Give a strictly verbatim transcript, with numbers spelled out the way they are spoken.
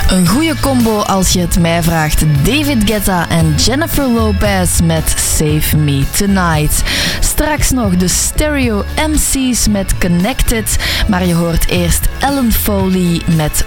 Een goede combo als je het mij vraagt. David Guetta en Jennifer Lopez met Save Me Tonight. Straks nog de Stereo M C's met Connected. Maar je hoort eerst Ellen Foley met